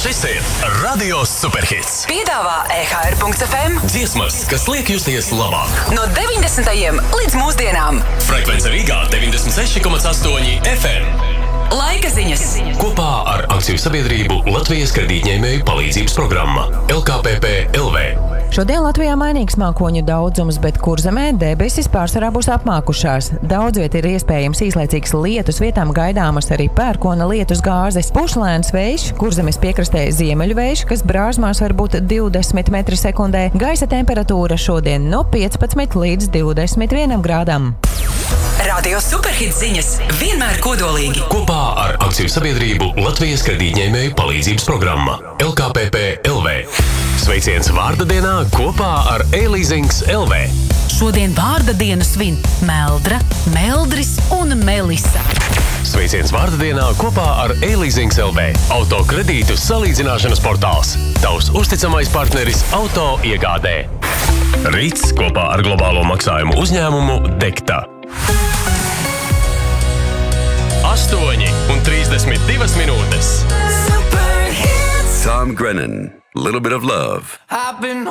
Šis ir Radio Superhits. Piedāvā EHR.FM Dziesmas, kas liek justies labāk. no 90. līdz mūsdienām. Frekvence Rīgā 96,8 FM. Laika ziņas. Kopā ar akciju sabiedrību Latvijas kredītņēmēju palīdzības programma LKPP LV. Šodien Latvijā mainīgs mākoņu daudzums, bet Kurzemē debesis pārsvarā būs apmākušās. Daudz viet ir iespējams īslaicīgs lietus, vietām gaidāmas arī pērkona lietus gāzes. Pušlēns vējš, Kurzemes piekrastē ziemeļu vējš, kas brāzmās var būt 20 metri sekundē. Gaisa temperatūra šodien no 15 līdz 21 grādam. Radio Superhits ziņas vienmēr kodolīgi. Kopā ar akciju sabiedrību Latvijas kredītņēmēju palīdzības programma LKPP LV. Sveiciens vārda dienā kopā ar E-Leasings LV. Šodien vārda dienu svin Meldra, Meldris un Melisa. Sveiciens vārda dienā kopā ar E-Leasings LV. Auto kredītu salīdzināšanas portāls. Tavs uzticamais partneris auto iegādē. Rīts kopā ar globālo maksājumu uzņēmumu Dekta. 8:32 minūtes. Tom Grennan, Little Bit of Love.